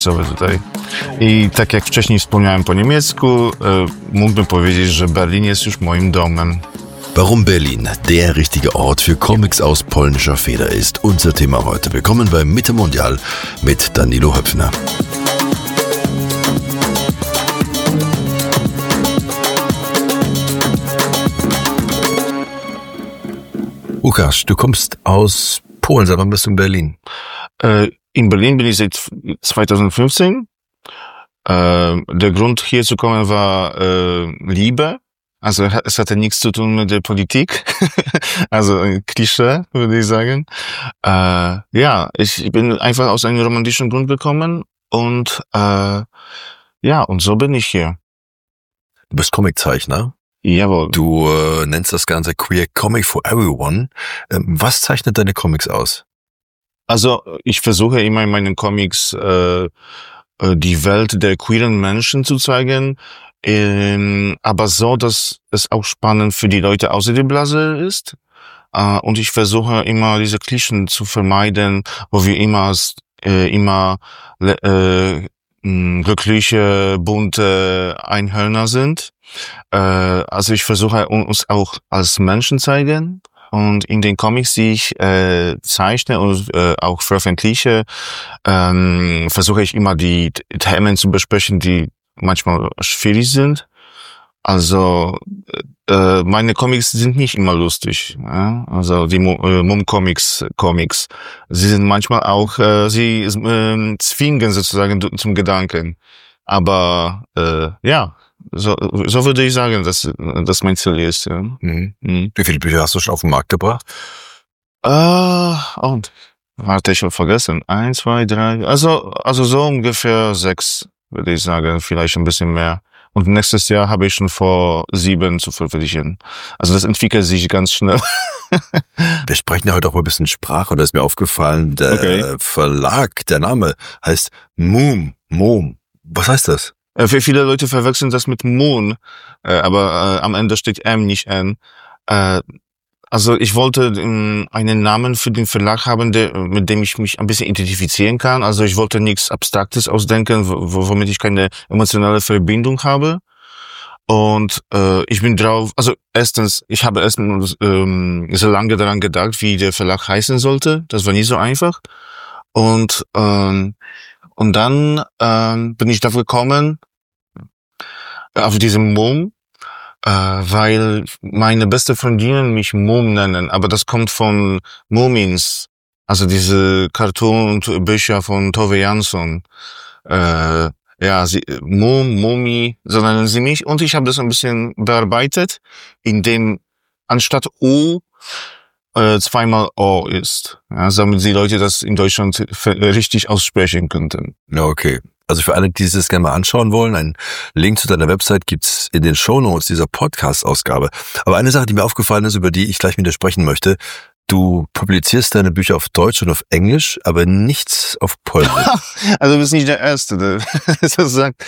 tutaj. I tak jak wcześniej wspomniałem po niemiecku, mógłbym powiedzieć, że Berlin jest już moim domem. Warum Berlin der richtige Ort für Comics aus polnischer Feder ist, unser Thema heute. Willkommen bei Mitte Mondial mit Danilo Höpfner. Łukasz, du kommst aus Polen. Seit wann bist du in Berlin? In Berlin bin ich seit 2015. Der Grund hier zu kommen war Liebe. Also es hatte nichts zu tun mit der Politik. Also ein Klischee, würde ich sagen. Ja, ich bin einfach aus einem romantischen Grund gekommen und und so bin ich hier. Du bist Comiczeichner. Jawohl. Du nennst das Ganze Queer Comic for Everyone. Was zeichnet deine Comics aus? Also ich versuche immer in meinen Comics die Welt der queeren Menschen zu zeigen, aber so, dass es auch spannend für die Leute außer der Blase ist. Und ich versuche immer diese Klischeen zu vermeiden, wo wir immer glückliche, bunte Einhörner sind. Also ich versuche uns auch als Menschen zeigen. Und in den Comics, die ich zeichne und auch veröffentliche, versuche ich immer die Themen zu besprechen, die manchmal schwierig sind. Also meine Comics sind nicht immer lustig. Ja? Also die Mum-Comics, sie sind manchmal auch, sie zwingen sozusagen zum Gedanken. Aber so würde ich sagen, dass mein Ziel ist. Ja. Mhm. Wie viele Bücher hast du schon auf den Markt gebracht? Und warte, ich habe vergessen. 1, 2, 3. Also so ungefähr 6, würde ich sagen, vielleicht ein bisschen mehr. Und nächstes Jahr habe ich schon vor 7 zu veröffentlichen. Also das entwickelt sich ganz schnell. Wir sprechen ja heute auch mal ein bisschen Sprache. Und da ist mir aufgefallen, der Verlag, der Name heißt Mum. Was heißt das? Für viele Leute verwechseln das mit Moon, aber am Ende steht M, nicht N. Also ich wollte einen Namen für den Verlag haben, mit dem ich mich ein bisschen identifizieren kann. Also ich wollte nichts Abstraktes ausdenken, womit ich keine emotionale Verbindung habe. Und ich bin drauf, also erstens, ich habe erst so lange daran gedacht, wie der Verlag heißen sollte. Das war nicht so einfach. Und dann bin ich darauf gekommen, auf diesem Mum, weil meine beste Freundinnen mich Mum nennen, aber das kommt von Mumins, also diese Cartoon und Bücher von Tove Jansson. Mumi, so nennen sie mich. Und ich habe das ein bisschen bearbeitet, indem anstatt U zweimal O ist, ja, damit die Leute das in Deutschland richtig aussprechen könnten. Ja, okay. Also für alle, die sich das gerne mal anschauen wollen, einen Link zu deiner Website gibt's in den Shownotes dieser Podcast-Ausgabe. Aber eine Sache, die mir aufgefallen ist, über die ich gleich mit dir sprechen möchte: Du publizierst deine Bücher auf Deutsch und auf Englisch, aber nichts auf Polnisch. Also du bist nicht der Erste, der das sagt.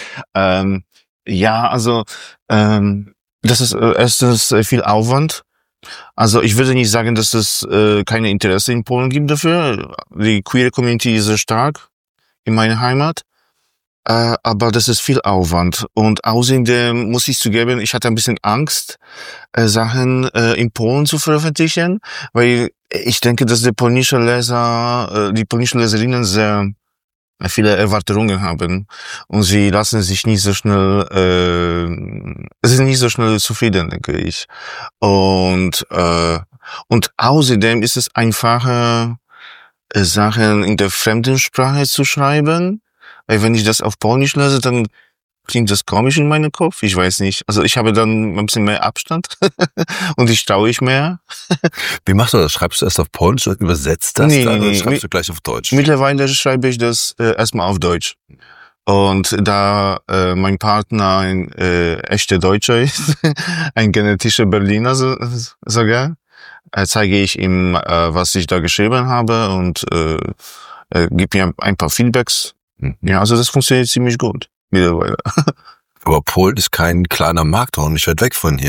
Das ist erstens viel Aufwand. Also ich würde nicht sagen, dass es keine Interesse in Polen gibt dafür. Die queer Community ist sehr stark in meiner Heimat. Aber das ist viel Aufwand. Und außerdem muss ich zugeben, ich hatte ein bisschen Angst, Sachen in Polen zu veröffentlichen, weil ich denke, dass die polnischen Leserinnen sehr viele Erwartungen haben und sie lassen sich nicht so schnell, es ist nicht so schnell zufrieden, denke ich. Und außerdem ist es einfacher, Sachen in der fremden Sprache zu schreiben, weil wenn ich das auf Polnisch lese, dann klingt das komisch in meinem Kopf. Ich weiß nicht. Also ich habe dann ein bisschen mehr Abstand und ich traue ich mehr. Wie machst du das? Schreibst du erst auf Polnisch und übersetzt das dann oder schreibst du gleich auf Deutsch? Mittlerweile schreibe ich das erstmal auf Deutsch. Und da mein Partner ein echter Deutscher ist, ein genetischer Berliner sogar, zeige ich ihm, was ich da geschrieben habe und gebe mir ein paar Feedbacks. Ja, also das funktioniert ziemlich gut mittlerweile. Aber Polen ist kein kleiner Markt, auch nicht weit weg von hier.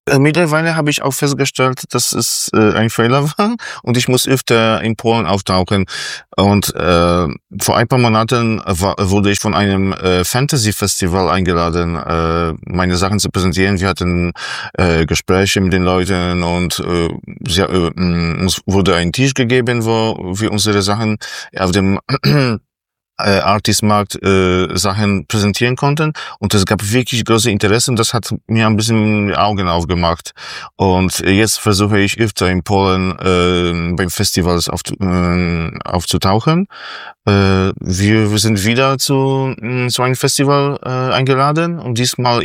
Mittlerweile habe ich auch festgestellt, dass es ein Fehler war und ich muss öfter in Polen auftauchen. Und vor ein paar Monaten wurde ich von einem Fantasy-Festival eingeladen, meine Sachen zu präsentieren. Wir hatten Gespräche mit den Leuten und uns wurde ein Tisch gegeben, wo wir unsere Sachen auf dem Artist-Markt Sachen präsentieren konnten und es gab wirklich große Interesse und das hat mir ein bisschen die Augen aufgemacht und jetzt versuche ich öfter in Polen beim Festivals aufzutauchen. Wir sind wieder zu einem Festival eingeladen und diesmal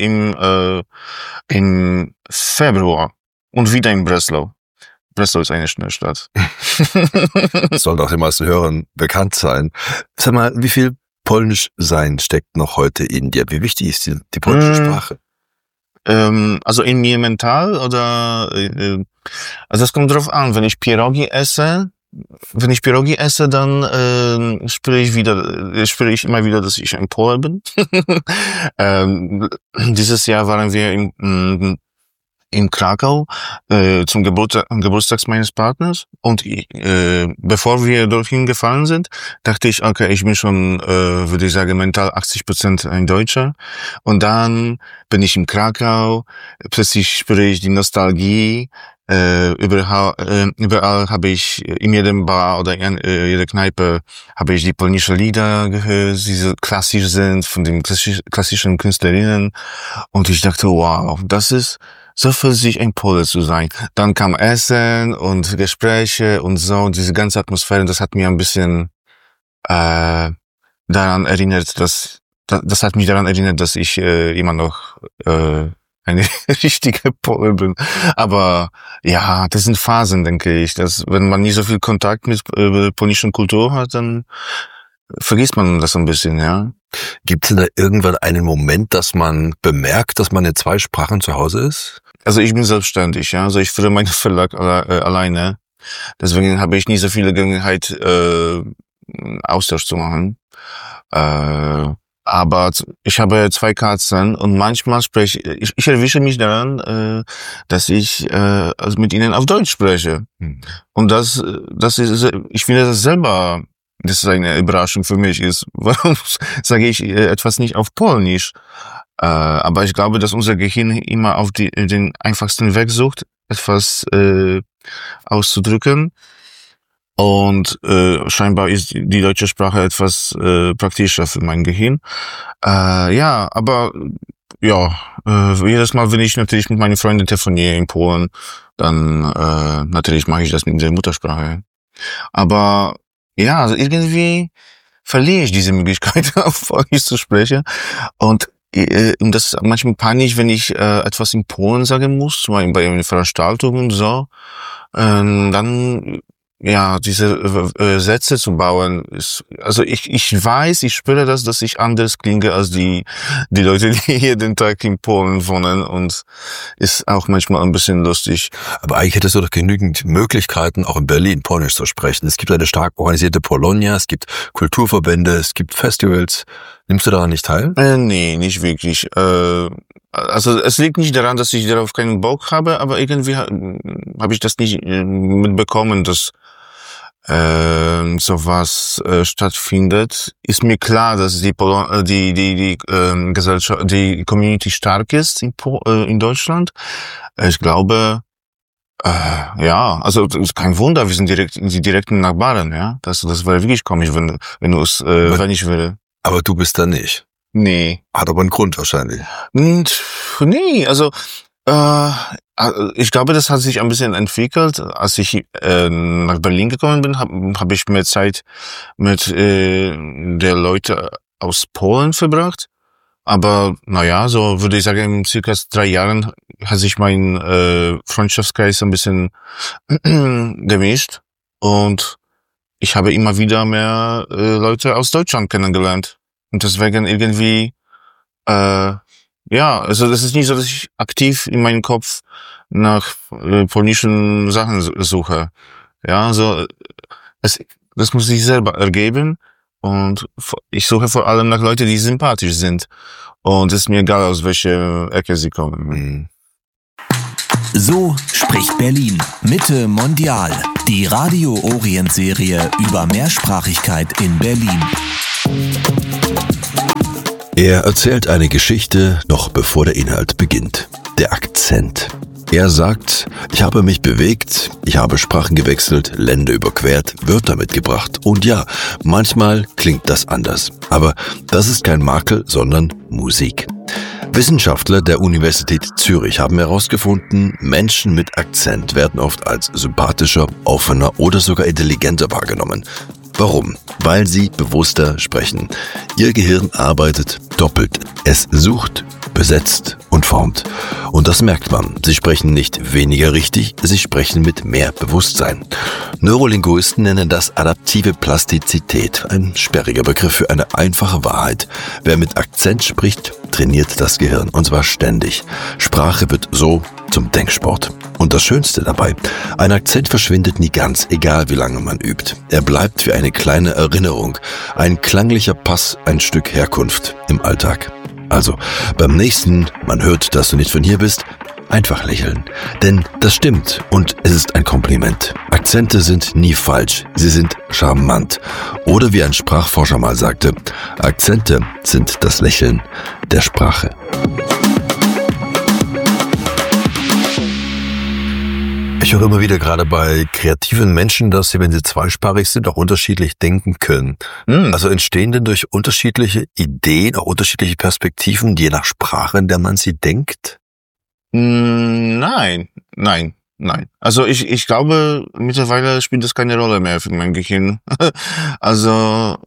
im Februar und wieder in Breslau. Breslau ist eine schöne Stadt. Das soll doch den meisten Hörern bekannt sein. Sag mal, wie viel Polnisch-Sein steckt noch heute in dir? Wie wichtig ist die polnische Sprache? Also in mir mental oder also das kommt drauf an. Wenn ich Pierogi esse, dann spüre ich immer wieder, dass ich ein Pole bin. Dieses Jahr waren wir in Krakau zum Geburtstag meines Partners und bevor wir dorthin gefahren sind, dachte ich, okay, ich bin schon, würde ich sagen, mental 80% ein Deutscher und dann bin ich in Krakau, plötzlich spüre ich die Nostalgie, überall habe ich in jedem Bar oder in jeder Kneipe habe ich die polnische Lieder gehört, die so klassisch sind von den klassischen Künstlerinnen und ich dachte, wow, das ist so fühlt sich ein Pole zu sein. Dann kam Essen und Gespräche und so, und diese ganze Atmosphäre, das hat mir ein bisschen daran erinnert, das hat mich daran erinnert, dass ich immer noch eine richtige Pole bin. Aber ja, das sind Phasen, denke ich. Dass, wenn man nie so viel Kontakt mit polnischen Kultur hat, dann vergisst man das ein bisschen, ja. Gibt es denn da irgendwann einen Moment, dass man bemerkt, dass man in 2 Sprachen zu Hause ist? Also ich bin selbstständig, ja. Also ich führe meinen Verlag alleine. Deswegen habe ich nie so viele Gelegenheit, Austausch zu machen. Aber ich habe 2 Katzen und manchmal ich erwische mich daran, dass ich also mit ihnen auf Deutsch spreche. Und das ist, ich finde das selber, das ist eine Überraschung für mich ist. Warum sage ich etwas nicht auf Polnisch? Aber ich glaube, dass unser Gehirn immer auf den einfachsten Weg sucht, etwas auszudrücken. Und scheinbar ist die deutsche Sprache etwas praktischer für mein Gehirn. Ja, aber ja, jedes Mal, wenn ich natürlich mit meinen Freunden telefoniere in Polen, dann natürlich mache ich das mit der Muttersprache. Aber ja, also irgendwie verliere ich diese Möglichkeit, auf Polnisch zu sprechen. Und das ist manchmal peinlich, wenn ich etwas in Polen sagen muss, zum Beispiel bei einer Veranstaltung und so. Dann ja, diese Sätze zu bauen, ist, also ich weiß, ich spüre das, dass ich anders klinge als die Leute, die jeden Tag in Polen wohnen und ist auch manchmal ein bisschen lustig. Aber eigentlich hättest du doch genügend Möglichkeiten, auch in Berlin Polnisch zu sprechen. Es gibt eine stark organisierte Polonia, es gibt Kulturverbände, es gibt Festivals. Nimmst du daran nicht teil? Nee, nicht wirklich. Also es liegt nicht daran, dass ich darauf keinen Bock habe, aber irgendwie habe ich das nicht mitbekommen, dass sowas stattfindet. Ist mir klar, dass die Gesellschaft, die Community stark ist in Deutschland. Ich glaube, ja, also das ist kein Wunder, wir sind die direkten Nachbarn, ja. Das wäre wirklich komisch, wenn ich würde. Aber du bist da nicht. Nee. Hat aber einen Grund wahrscheinlich. Nee, also ich glaube, das hat sich ein bisschen entwickelt. Als ich nach Berlin gekommen bin, hab ich mehr Zeit mit der Leute aus Polen verbracht. Aber naja, so würde ich sagen, in circa 3 Jahren hat sich mein Freundschaftskreis ein bisschen gemischt. Und ich habe immer wieder mehr Leute aus Deutschland kennengelernt. Und deswegen irgendwie, ja, also das ist nicht so, dass ich aktiv in meinem Kopf nach polnischen Sachen suche. Ja, so, das muss sich selber ergeben. Und ich suche vor allem nach Leuten, die sympathisch sind. Und es ist mir egal, aus welcher Ecke sie kommen. So spricht Berlin. Mitte mondial. Die Radio Orient Serie über Mehrsprachigkeit in Berlin. Er erzählt eine Geschichte, noch bevor der Inhalt beginnt. Der Akzent. Er sagt, ich habe mich bewegt, ich habe Sprachen gewechselt, Länder überquert, Wörter mitgebracht. Und ja, manchmal klingt das anders. Aber das ist kein Makel, sondern Musik. Wissenschaftler der Universität Zürich haben herausgefunden, Menschen mit Akzent werden oft als sympathischer, offener oder sogar intelligenter wahrgenommen. Warum? Weil sie bewusster sprechen. Ihr Gehirn arbeitet doppelt. Es sucht, besetzt und formt. Und das merkt man. Sie sprechen nicht weniger richtig, sie sprechen mit mehr Bewusstsein. Neurolinguisten nennen das adaptive Plastizität, ein sperriger Begriff für eine einfache Wahrheit. Wer mit Akzent spricht, trainiert das Gehirn, und zwar ständig. Sprache wird so zum Denksport. Und das Schönste dabei, ein Akzent verschwindet nie ganz, egal wie lange man übt. Er bleibt wie eine kleine Erinnerung, ein klanglicher Pass, ein Stück Herkunft im Alltag. Also, beim nächsten, man hört, dass du nicht von hier bist, einfach lächeln. Denn das stimmt und es ist ein Kompliment. Akzente sind nie falsch, sie sind charmant. Oder wie ein Sprachforscher mal sagte, Akzente sind das Lächeln der Sprache. Ich höre immer wieder gerade bei kreativen Menschen, dass sie, wenn sie zweisprachig sind, auch unterschiedlich denken können. Also entstehen denn durch unterschiedliche Ideen auch unterschiedliche Perspektiven, je nach Sprache, in der man sie denkt? Nein. Also ich glaube, mittlerweile spielt das keine Rolle mehr für mein Gehirn. Also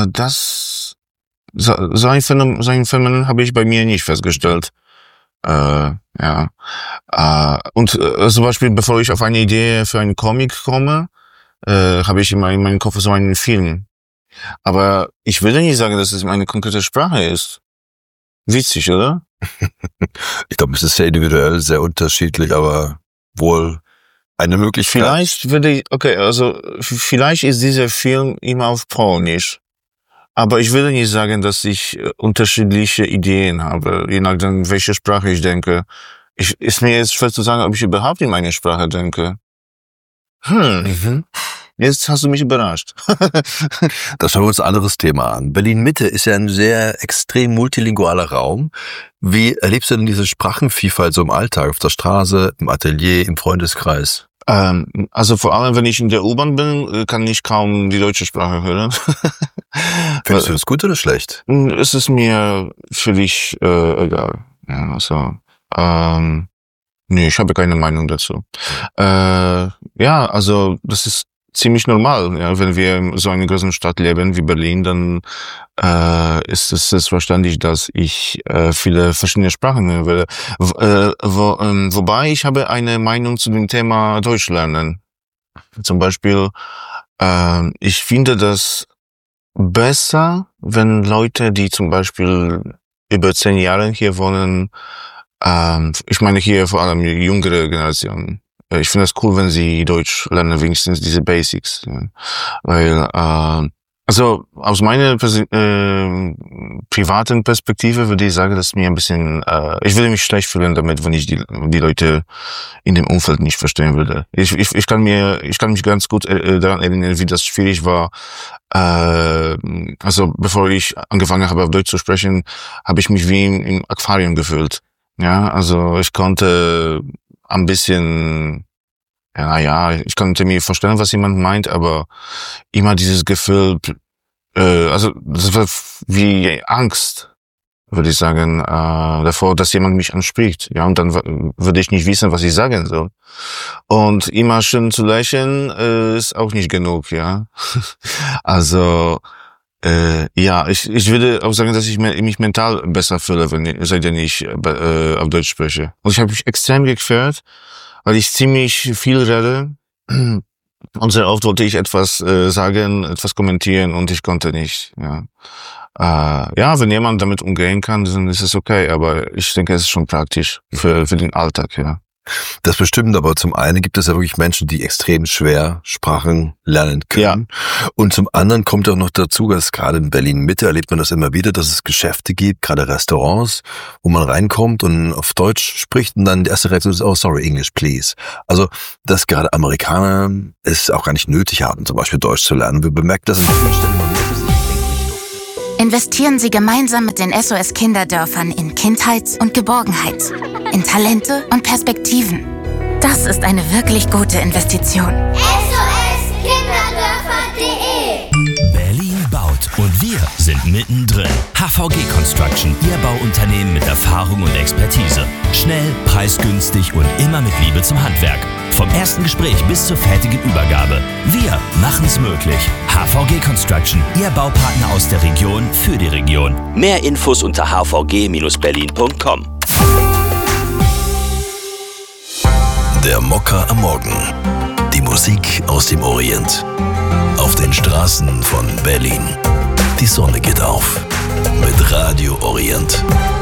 so ein Phänomen habe ich bei mir nicht festgestellt. Ja. Und zum Beispiel, bevor ich auf eine Idee für einen Comic komme, habe ich immer in meinem Kopf so einen Film. Aber ich würde nicht sagen, dass es eine konkrete Sprache ist. Witzig, oder? Ich glaube, es ist sehr individuell, sehr unterschiedlich, aber wohl eine Möglichkeit. Vielleicht ist dieser Film immer auf Polnisch. Aber ich würde nicht sagen, dass ich unterschiedliche Ideen habe, je nachdem, welche Sprache ich denke. Ist mir jetzt schwer zu sagen, ob ich überhaupt in meine Sprache denke. Jetzt hast du mich überrascht. Das schauen wir uns ein anderes Thema an. Berlin-Mitte ist ja ein sehr extrem multilingualer Raum. Wie erlebst du denn diese Sprachenvielfalt so im Alltag, auf der Straße, im Atelier, im Freundeskreis? Also vor allem, wenn ich in der U-Bahn bin, kann ich kaum die deutsche Sprache hören. Findest du das gut oder schlecht? Es ist mir völlig egal. Ja, also, nee, ich habe keine Meinung dazu. Ja, also das ist ziemlich normal. Ja, wenn wir in so einer großen Stadt leben wie Berlin, dann ist es selbstverständlich, dass ich viele verschiedene Sprachen hören werde. Wobei ich habe eine Meinung zu dem Thema Deutsch lernen. Zum Beispiel, ich finde das besser, wenn Leute, die zum Beispiel über 10 Jahre hier wohnen, ich meine hier vor allem die jüngere Generation. Ich finde es cool, wenn sie Deutsch lernen, wenigstens diese Basics. Ja. Weil, also aus meiner privaten Perspektive würde ich sagen, dass mir ein bisschen, ich würde mich schlecht fühlen damit, wenn ich die Leute in dem Umfeld nicht verstehen würde. Ich kann mich ganz gut daran erinnern, wie das schwierig war. Also bevor ich angefangen habe, auf Deutsch zu sprechen, habe ich mich wie im Aquarium gefühlt. Ja, also ich konnte ein bisschen, ich konnte mir vorstellen, was jemand meint, aber immer dieses Gefühl, also das war wie Angst, würde ich sagen, davor, dass jemand mich anspricht, ja, und dann würde ich nicht wissen, was ich sagen soll. Und immer schön zu lächeln ist auch nicht genug, ja. Also ja, ich würde auch sagen, dass ich mich mental besser fühle, seitdem ich auf Deutsch spreche. Und ich habe mich extrem gefreut, weil ich ziemlich viel rede. Und sehr oft wollte ich etwas sagen, etwas kommentieren und ich konnte nicht. Ja, ja, wenn jemand damit umgehen kann, dann ist es okay. Aber ich denke, es ist schon praktisch für den Alltag. Ja. Das bestimmt, aber zum einen gibt es ja wirklich Menschen, die extrem schwer Sprachen lernen können. Ja. Und zum anderen kommt auch noch dazu, dass gerade in Berlin-Mitte erlebt man das immer wieder, dass es Geschäfte gibt, gerade Restaurants, wo man reinkommt und auf Deutsch spricht und dann die erste Reaktion ist, oh sorry, English please. Also, dass gerade Amerikaner es auch gar nicht nötig haben, zum Beispiel Deutsch zu lernen. Wir bemerken das an vielen Stellen immer wieder. Investieren Sie gemeinsam mit den SOS Kinderdörfern in Kindheit und Geborgenheit, in Talente und Perspektiven. Das ist eine wirklich gute Investition. SOSkinderdörfer.de Berlin baut und wir sind mittendrin. HVG Construction, Ihr Bauunternehmen mit Erfahrung und Expertise. Schnell, preisgünstig und immer mit Liebe zum Handwerk. Vom ersten Gespräch bis zur fertigen Übergabe. Wir machen's möglich. HVG Construction, Ihr Baupartner aus der Region für die Region. Mehr Infos unter hvg-berlin.com. Der Mokka am Morgen. Die Musik aus dem Orient. Auf den Straßen von Berlin. Die Sonne geht auf. Mit Radio Orient.